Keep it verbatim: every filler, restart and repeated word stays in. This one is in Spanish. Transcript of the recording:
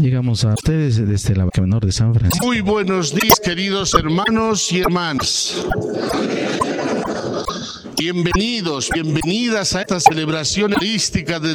Llegamos a ustedes desde la Vaca Menor de San Francisco. Muy buenos días, queridos hermanos y hermanas. Bienvenidos, bienvenidas a esta celebración eucarística de